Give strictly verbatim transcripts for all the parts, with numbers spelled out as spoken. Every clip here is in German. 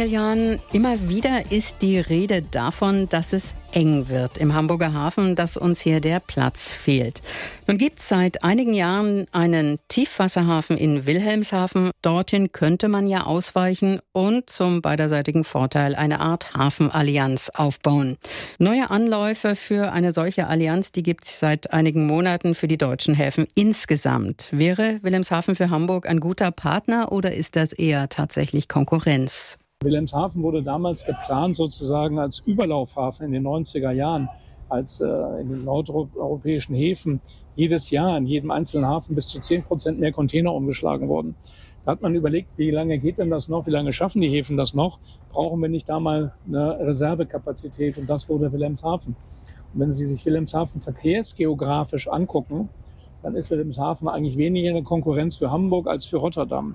Daniel-Jan, immer wieder ist die Rede davon, dass es eng wird im Hamburger Hafen, dass uns hier der Platz fehlt. Nun gibt es seit einigen Jahren einen Tiefwasserhafen in Wilhelmshaven. Dorthin könnte man ja ausweichen und zum beiderseitigen Vorteil eine Art Hafenallianz aufbauen. Neue Anläufe für eine solche Allianz, die gibt es seit einigen Monaten für die deutschen Häfen insgesamt. Wäre Wilhelmshaven für Hamburg ein guter Partner oder ist das eher tatsächlich Konkurrenz? Wilhelmshaven wurde damals geplant sozusagen als Überlaufhafen in den neunziger Jahren, als äh, in den nordeuropäischen Häfen jedes Jahr in jedem einzelnen Hafen bis zu zehn Prozent mehr Container umgeschlagen wurden. Da hat man überlegt, wie lange geht denn das noch, wie lange schaffen die Häfen das noch, brauchen wir nicht da mal eine Reservekapazität, und das wurde Wilhelmshaven. Und wenn Sie sich Wilhelmshaven verkehrsgeografisch angucken, dann ist Wilhelmshaven eigentlich weniger eine Konkurrenz für Hamburg als für Rotterdam.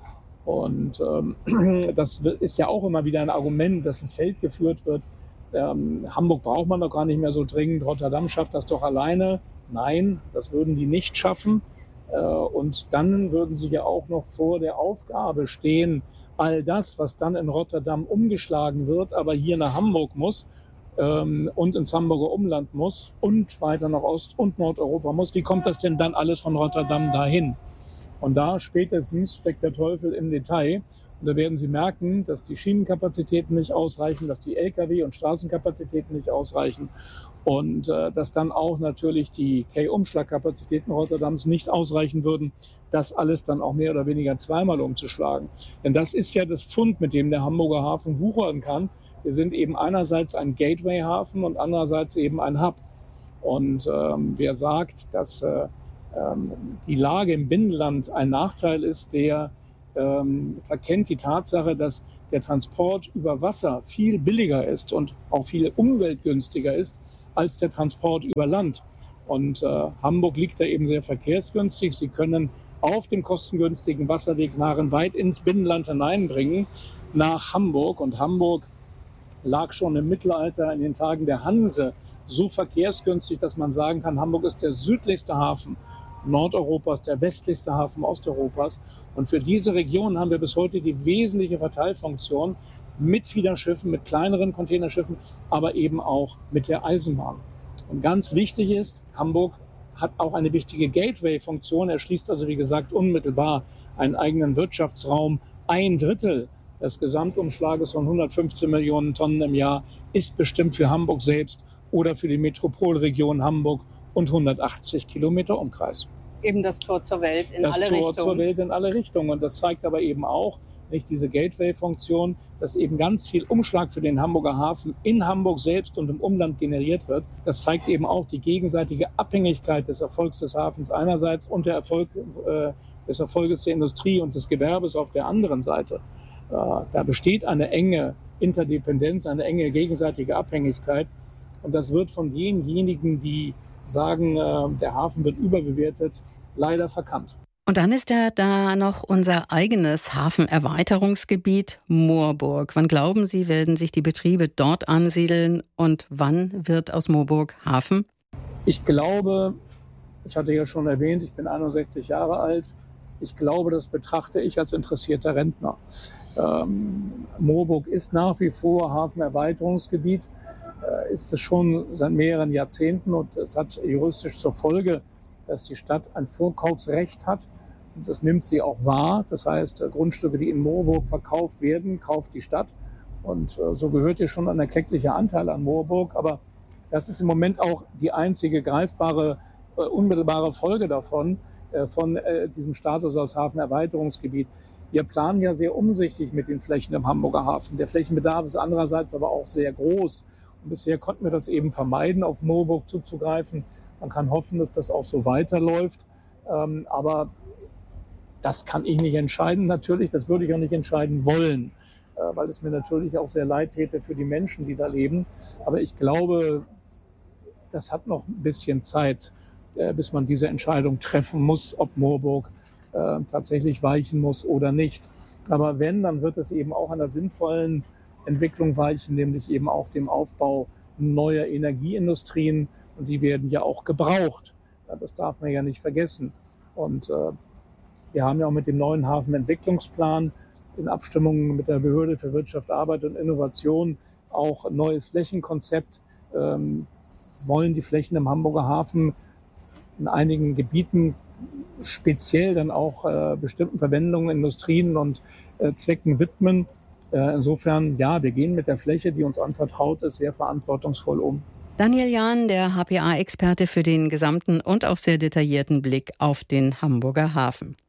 Und ähm, das ist ja auch immer wieder ein Argument, dass ins Feld geführt wird. Ähm, Hamburg braucht man doch gar nicht mehr so dringend, Rotterdam schafft das doch alleine. Nein, das würden die nicht schaffen. Äh, und dann würden sie ja auch noch vor der Aufgabe stehen, all das, was dann in Rotterdam umgeschlagen wird, aber hier nach Hamburg muss ähm, und ins Hamburger Umland muss und weiter nach Ost- und Nordeuropa muss. Wie kommt das denn dann alles von Rotterdam dahin? Und da spätestens steckt der Teufel im Detail. Und da werden Sie merken, dass die Schienenkapazitäten nicht ausreichen, dass die L K W- und Straßenkapazitäten nicht ausreichen und äh, dass dann auch natürlich die K-Umschlagkapazitäten Rotterdams nicht ausreichen würden, das alles dann auch mehr oder weniger zweimal umzuschlagen. Denn das ist ja das Pfund, mit dem der Hamburger Hafen wuchern kann. Wir sind eben einerseits ein Gateway-Hafen und andererseits eben ein Hub. Und ähm, wer sagt, dass äh, die Lage im Binnenland ein Nachteil ist, der ähm, verkennt die Tatsache, dass der Transport über Wasser viel billiger ist und auch viel umweltgünstiger ist als der Transport über Land. Und äh, Hamburg liegt da eben sehr verkehrsgünstig. Sie können auf dem kostengünstigen Wasserweg Waren weit ins Binnenland hineinbringen nach Hamburg. Und Hamburg lag schon im Mittelalter in den Tagen der Hanse so verkehrsgünstig, dass man sagen kann, Hamburg ist der südlichste Hafen Nordeuropas, der westlichste Hafen Osteuropas. Und für diese Region haben wir bis heute die wesentliche Verteilfunktion mit Fiederschiffen, mit kleineren Containerschiffen, aber eben auch mit der Eisenbahn. Und ganz wichtig ist, Hamburg hat auch eine wichtige Gateway-Funktion. Er schließt also, wie gesagt, unmittelbar einen eigenen Wirtschaftsraum. Ein Drittel des Gesamtumschlages von hundertfünfzehn Millionen Tonnen im Jahr ist bestimmt für Hamburg selbst oder für die Metropolregion Hamburg und hundertachtzig Kilometer Umkreis. Eben das Tor zur Welt in das alle Tor Richtungen. Das Tor zur Welt in alle Richtungen. Und das zeigt aber eben auch, nicht diese Gateway-Funktion, dass eben ganz viel Umschlag für den Hamburger Hafen in Hamburg selbst und im Umland generiert wird. Das zeigt eben auch die gegenseitige Abhängigkeit des Erfolgs des Hafens einerseits und der Erfolg, äh, des Erfolges der Industrie und des Gewerbes auf der anderen Seite. Äh, da besteht eine enge Interdependenz, eine enge gegenseitige Abhängigkeit. Und das wird von denjenigen, die sagen, äh, der Hafen wird überbewertet, leider verkannt. Und dann ist ja da noch unser eigenes Hafenerweiterungsgebiet Moorburg. Wann glauben Sie, werden sich die Betriebe dort ansiedeln und wann wird aus Moorburg Hafen? Ich glaube, ich hatte ja schon erwähnt, ich bin einundsechzig Jahre alt. Ich glaube, das betrachte ich als interessierter Rentner. Ähm, Moorburg ist nach wie vor Hafenerweiterungsgebiet, äh, ist es schon seit mehreren Jahrzehnten, und es hat juristisch zur Folge, dass die Stadt ein Vorkaufsrecht hat. Und das nimmt sie auch wahr. Das heißt, Grundstücke, die in Moorburg verkauft werden, kauft die Stadt. Und äh, so gehört ihr schon ein erklecklicher Anteil an Moorburg. Aber das ist im Moment auch die einzige greifbare, äh, unmittelbare Folge davon, äh, von äh, diesem Status als Hafenerweiterungsgebiet. Wir planen ja sehr umsichtig mit den Flächen im Hamburger Hafen. Der Flächenbedarf ist andererseits aber auch sehr groß. Und bisher konnten wir das eben vermeiden, auf Moorburg zuzugreifen. Man kann hoffen, dass das auch so weiterläuft. Ähm, aber das kann ich nicht entscheiden, natürlich. Das würde ich auch nicht entscheiden wollen, äh, weil es mir natürlich auch sehr leid täte für die Menschen, die da leben. Aber ich glaube, das hat noch ein bisschen Zeit, äh, bis man diese Entscheidung treffen muss, ob Moorburg äh, tatsächlich weichen muss oder nicht. Aber wenn, dann wird es eben auch einer sinnvollen Entwicklung weichen, nämlich eben auch dem Aufbau neuer Energieindustrien. Und die werden ja auch gebraucht. Ja, das darf man ja nicht vergessen. Und äh, wir haben ja auch mit dem neuen Hafenentwicklungsplan in Abstimmung mit der Behörde für Wirtschaft, Arbeit und Innovation auch ein neues Flächenkonzept, ähm, wollen die Flächen im Hamburger Hafen in einigen Gebieten speziell dann auch äh, bestimmten Verwendungen, Industrien und äh, Zwecken widmen. Äh, insofern, ja, wir gehen mit der Fläche, die uns anvertraut ist, sehr verantwortungsvoll um. Daniel Jahn, der H P A-Experte für den gesamten und auch sehr detaillierten Blick auf den Hamburger Hafen.